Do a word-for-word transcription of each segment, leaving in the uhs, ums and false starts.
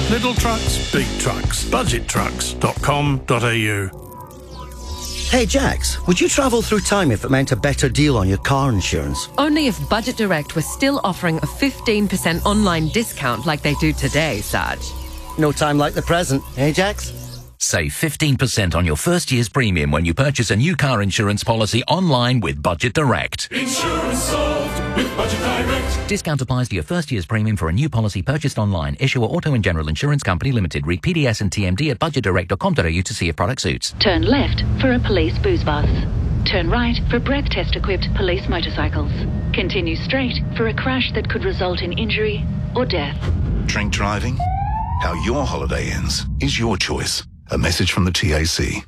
Little trucks, big trucks. budget trucks dot com dot a u. Hey Jax, would you travel through time if it meant a better deal on your car insurance? Only if Budget Direct was still offering a fifteen percent online discount like they do today, Sarge. No time like the present, eh Jax? Save fifteen percent on your first year's premium when you purchase a new car insurance policy online with Budget Direct. Insurance solved with Budget Direct. Discount applies to your first year's premium for a new policy purchased online. Issuer Auto and General Insurance Company Limited. Read P D S and T M D at budget direct dot com dot a u to see if product suits. Turn left for a police booze bus. Turn right for breath test equipped police motorcycles. Continue straight for a crash that could result in injury or death. Drink driving? How your holiday ends is your choice. A message from the T A C.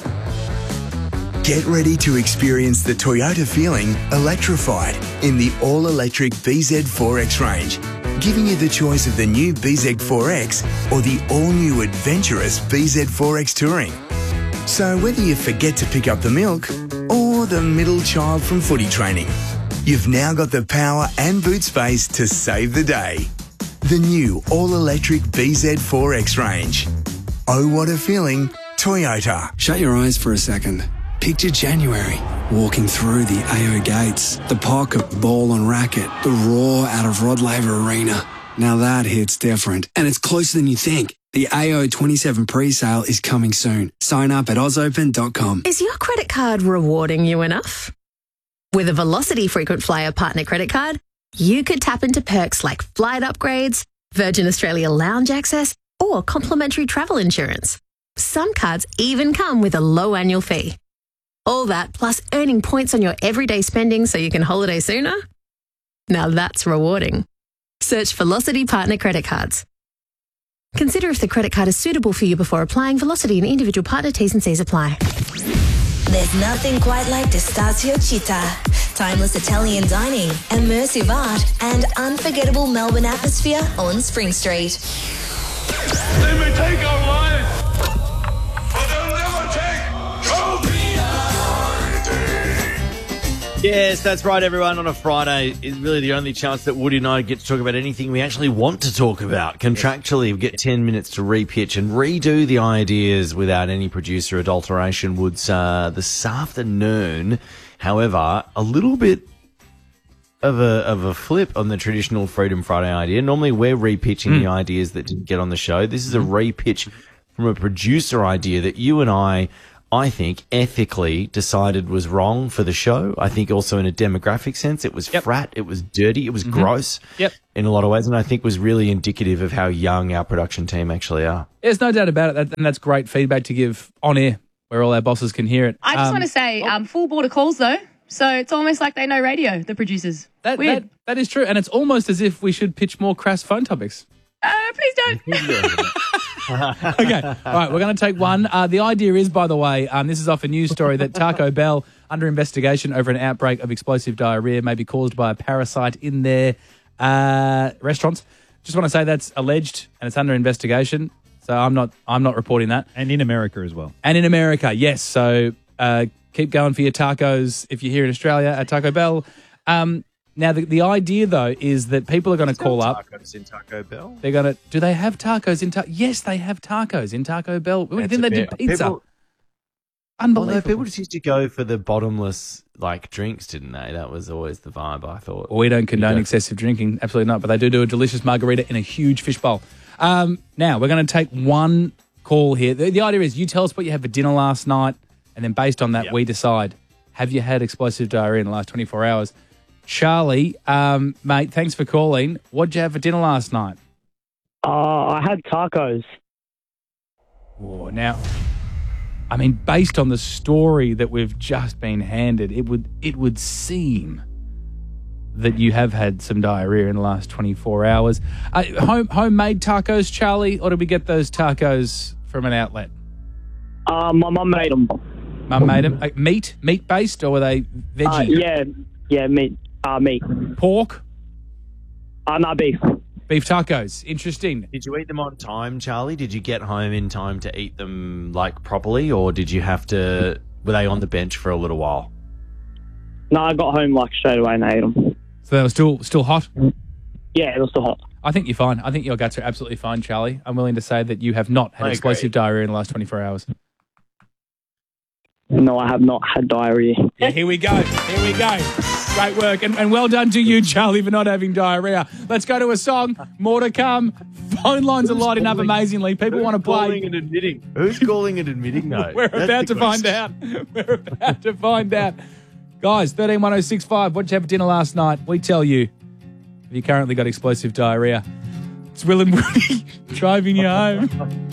Get ready to experience the Toyota feeling electrified in the all-electric B Z four X range, giving you the choice of the new B Z four X or the all-new adventurous B Z four X Touring. So whether you forget to pick up the milk or the middle child from footy training, you've now got the power and boot space to save the day. The new all-electric B Z four X range. Oh, what a feeling, Toyota. Shut your eyes for a second. Picture January, walking through the A O gates, the pocket, ball and racket, the roar out of Rod Laver Arena. Now that hits different, and it's closer than you think. The A O twenty-seven pre-sale is coming soon. Sign up at oz open dot com. Is your credit card rewarding you enough? With a Velocity Frequent Flyer Partner Credit Card, you could tap into perks like flight upgrades, Virgin Australia lounge access, or complimentary travel insurance. Some cards even come with a low annual fee. All that plus earning points on your everyday spending so you can holiday sooner? Now that's rewarding. Search Velocity Partner Credit Cards. Consider if the credit card is suitable for you before applying. Velocity and individual partner T's and C's apply. There's nothing quite like Testaccio Città. Timeless Italian dining, immersive art, and unforgettable Melbourne atmosphere on Spring Street. They may take our lives, but they'll never take trophies. Yes, that's right, everyone. On a Friday is really the only chance that Woody and I get to talk about anything we actually want to talk about. Contractually, we get ten minutes to repitch and redo the ideas without any producer adulteration. Woods uh, this afternoon, however, a little bit of a of a flip on the traditional Freedom Friday idea. Normally, we're repitching mm. the ideas that didn't get on the show. This is a repitch from a producer idea that you and I, I think, ethically decided was wrong for the show. I think also in a demographic sense, it was yep. frat, it was dirty, it was mm-hmm. gross yep. in a lot of ways, and I think was really indicative of how young our production team actually are. There's no doubt about it, and that's great feedback to give on air where all our bosses can hear it. I just um, want to say, um, full border calls though. So it's almost like they know radio, the producers. That, Weird. that, that is true, and it's almost as if we should pitch more crass phone topics. Uh, please don't. Okay, all right, we're going to take one. Uh, the idea is, by the way, um, this is off a news story that Taco Bell, under investigation over an outbreak of explosive diarrhea may be caused by a parasite in their uh, restaurants. Just want to say that's alleged and it's under investigation. So I'm not I'm not reporting that. And in America as well. And in America, yes. So uh, keep going for your tacos if you're here in Australia at Taco Bell. Um, now, the, the idea, though, is that people are going to call up. Tacos in Taco Bell? They're going to. Do they have tacos in Taco? Yes, they have tacos in Taco Bell. Didn't they do pizza? People, Unbelievable. Although people just used to go for the bottomless like drinks, didn't they? That was always the vibe, I thought. Well, we don't condone excessive drinking. Absolutely not. But they do do a delicious margarita in a huge fish bowl. Um, now, we're going to take one call here. The, the idea is you tell us what you had for dinner last night, and then based on that, yep. we decide, have you had explosive diarrhea in the last twenty-four hours? Charlie, um, mate, thanks for calling. What did you have for dinner last night? Uh, I had tacos. Oh, now, I mean, based on the story that we've just been handed, it would it would seem that you have had some diarrhea in the last twenty-four hours. Uh, home homemade tacos, Charlie, or did we get those tacos from an outlet? Uh, my mum made them. Mum made them? Uh, meat? Meat-based, or were they veggie? Uh, yeah, yeah, meat. Uh, meat. Pork? Uh, no, beef. Beef tacos. Interesting. Did you eat them on time, Charlie? Did you get home in time to eat them, like, properly, or did you have to... Were they on the bench for a little while? No, I got home, like, straight away and ate them. So they were still still hot? Yeah, it was still hot. I think you're fine. I think your guts are absolutely fine, Charlie. I'm willing to say that you have not had I explosive agree. diarrhea in the last twenty-four hours. No, I have not had diarrhea. Yeah, here we go. Here we go. Great work. And, and well done to you, Charlie, for not having diarrhea. Let's go to a song. More to come. Phone lines are lighting up amazingly. People want to play. Calling and admitting. Who's calling and admitting, though? We're That's about the to find question. out. We're about to find out. Guys, thirteen one oh six five. What did you have for dinner last night? We tell you. Have you currently got explosive diarrhea? It's Will and Woody driving you home.